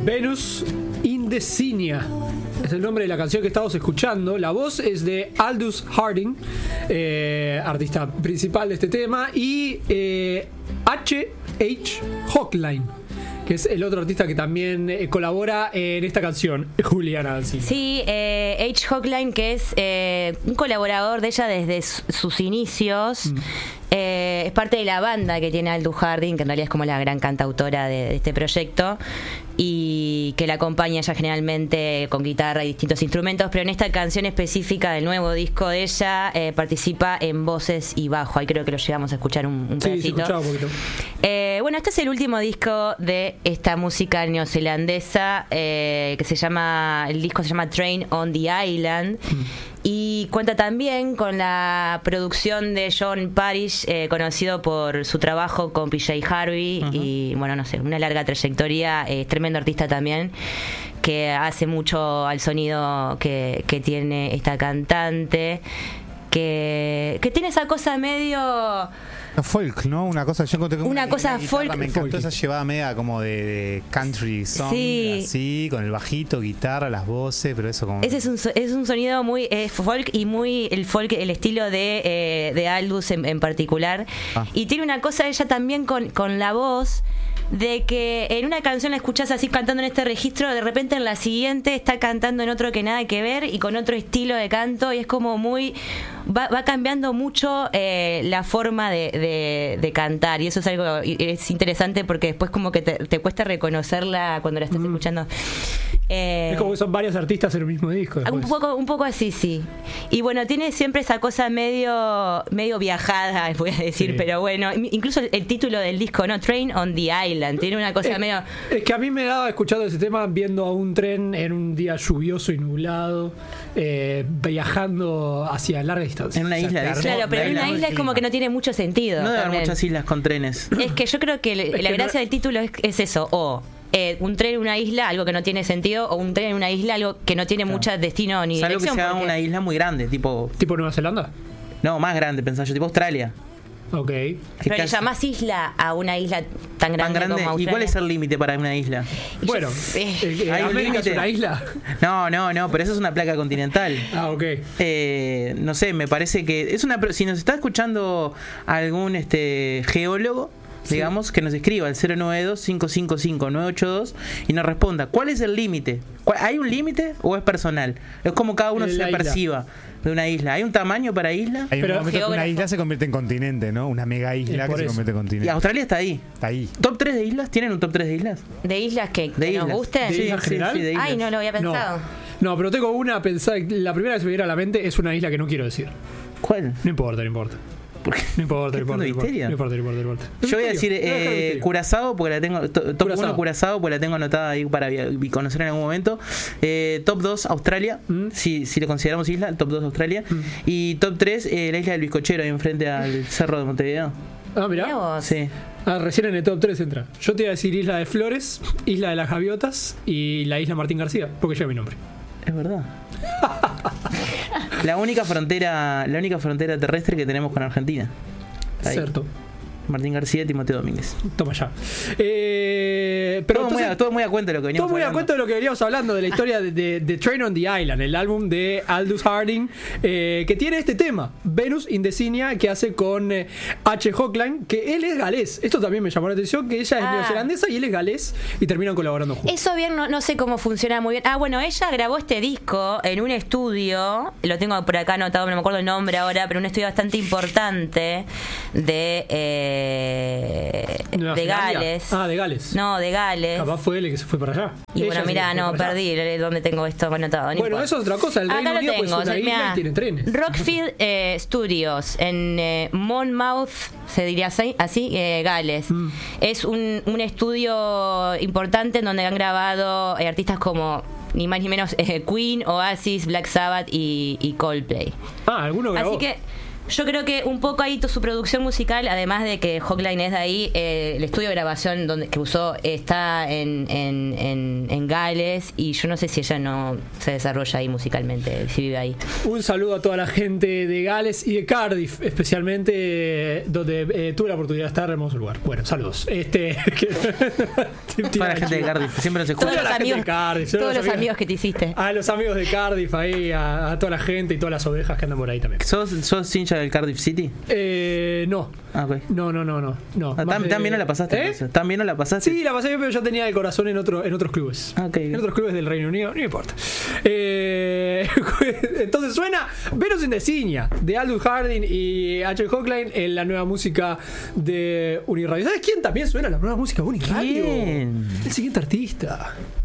Venus Indecinia es el nombre de la canción que estamos escuchando. La voz es de Aldous Harding, artista principal de este tema, y H.H. Hochline, que es el otro artista que también colabora en esta canción, Juliana. Sí, H. Hochline, que es un colaborador de ella desde sus inicios. Es parte de la banda que tiene Aldous Harding, que en realidad es como la gran cantautora de este proyecto, y que la acompaña ella generalmente con guitarra y distintos instrumentos, pero en esta canción específica del nuevo disco de ella participa en voces y bajo. Ahí creo que lo llegamos a escuchar un pedacito. Sí, escuchaba un poquito. Bueno, este es el último disco de esta música neozelandesa, que se llama, el disco se llama Train on the Island, y cuenta también con la producción de John Parish, conocido por su trabajo con PJ Harvey, y bueno, no sé, una larga trayectoria. Es tremendo artista también, que hace mucho al sonido que tiene esta cantante, que tiene esa cosa medio... folk, ¿no? Una cosa, yo encontré como una cosa folk. Me encantó esa llevada media como de country song, sí, así, con el bajito, guitarra, las voces, pero eso como... Ese es un sonido muy folk, y muy el folk, el estilo de Aldous en particular. Y tiene una cosa ella también con la voz, de que en una canción la escuchás así cantando en este registro, de repente en la siguiente está cantando en otro que nada que ver y con otro estilo de canto, y es como muy... Va cambiando mucho la forma de cantar, y eso es algo, es interesante porque después como que te cuesta reconocerla cuando la estás escuchando. Es como que son varios artistas en el mismo disco después. Un poco así, sí. Y bueno, tiene siempre esa cosa medio viajada, voy a decir, sí. Pero bueno, incluso el título del disco, ¿no? Train on the Island, tiene una cosa medio... Es que a mí me daba escuchando ese tema viendo a un tren en un día lluvioso y nublado, viajando hacia larga distancia. En una isla. Claro, pero en una isla es como que no tiene mucho sentido. No debe haber muchas islas con trenes. Es que yo creo que la gracia del título es eso, un tren en una isla, algo que no tiene sentido, o un tren en una isla, algo que no tiene mucho destino ni dirección. Algo que sea una isla muy grande, tipo Nueva Zelanda. No, más grande, pensaba yo, tipo Australia. Ok. Pero le llamás isla a una isla tan grande como Australia. ¿Y cuál es el límite para una isla? Bueno, ¿hay un límite? ¿Una isla? No, pero eso es una placa continental. Ok. No sé, me parece que es una... Si nos está escuchando algún geólogo, digamos, que nos escriba al 092-555-982 y nos responda, ¿cuál es el límite? ¿Hay un límite o es personal? Es como cada uno se perciba de una isla. ¿Hay un tamaño para isla? Hay un momento que una isla se convierte en continente, ¿no? Una mega isla que se convierte en continente. Y Australia está ahí. ¿Top 3 de islas? ¿Tienen un top 3 de islas? ¿De islas que nos gusten? ¿De islas general? Sí, de islas. Ay, no lo había pensado. No, pero tengo una pensada. La primera que se me viene a la mente es una isla que no quiero decir. ¿Cuál? No importa. ¿Por qué? No importa. Yo voy a decir Curazao, porque la tengo. Top 1 Curazao, porque la tengo anotada ahí para conocer en algún momento. Top 2 Australia, si le consideramos isla, top 2 Australia. Y top 3 la isla del Bizcochero, ahí enfrente al cerro de Montevideo. Ah, mirá. Sí. Recién en el top 3 entra. Yo te iba a decir Isla de Flores, Isla de las Gaviotas y la Isla Martín García, porque lleva mi nombre. Es verdad. La única frontera terrestre que tenemos con Argentina. Cierto. Martín García y Timoteo Domínguez. Toma ya. Pero todo muy a cuenta de lo que veníamos hablando. Todo muy a cuenta de lo que veníamos hablando, de la historia de Train on the Island, el álbum de Aldous Harding, que tiene este tema, Venus Indecinia, que hace con H. Hochline, que él es galés. Esto también me llamó la atención, que ella es neozelandesa y él es galés, y terminan colaborando juntos. Eso bien, no sé cómo funciona muy bien. Bueno, ella grabó este disco en un estudio, lo tengo por acá anotado, no me acuerdo el nombre ahora, pero un estudio bastante importante de Gales. De Gales. No, de Gales. Capaz fue él que se fue para allá. Y bueno, mira, perdí dónde tengo esto anotado. Bueno, eso es otra cosa. El Reino Unido pues, es una isla y tiene trenes. Rockfield Studios en Monmouth, se diría así, Gales. Es un estudio importante en donde han grabado artistas como ni más ni menos Queen, Oasis, Black Sabbath y Coldplay. ¿Alguno grabó? Así que Yo creo que un poco ahí su producción musical, además de que Hotline es de ahí, el estudio de grabación que usó está en Gales, y yo no sé si ella no se desarrolla ahí musicalmente, si vive ahí. Un saludo a toda la gente de Gales y de Cardiff, especialmente donde tuve la oportunidad de estar, hermoso lugar. Bueno, saludos. Para la gente de Cardiff, siempre nos escucha. Todos los amigos que te hiciste. A los amigos de Cardiff ahí, a toda la gente y todas las ovejas que andan por ahí también. ¿Sos hincha del Cardiff City? No. Okay. No. ¿También no la pasaste? ¿También no la pasaste? Sí, la pasé bien, pero ya tenía el corazón en otros clubes. Okay. En otros clubes del Reino Unido, no importa. Entonces suena Venus in the Signia de Aldous Harding y H. Hotline en la nueva música de Uniradio. ¿Sabes quién también suena la nueva música de Uniradio? ¿Quién? El siguiente artista.